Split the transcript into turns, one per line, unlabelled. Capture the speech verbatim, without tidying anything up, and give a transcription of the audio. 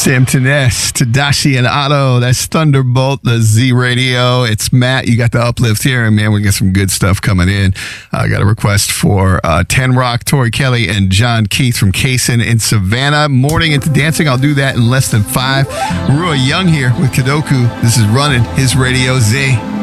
Sam Tinez, Tadashi and Otto. That's Thunderbolt, the Z Radio. It's Matt. You got the uplift here, and man, we got some good stuff coming in. I uh, got a request for uh, Ten Rock, Tori Kelly, and John Keith from Kaysen in Savannah. Morning into dancing. I'll do that in less than five. Rua Young here with Kadoku. This is Running His Radio Z.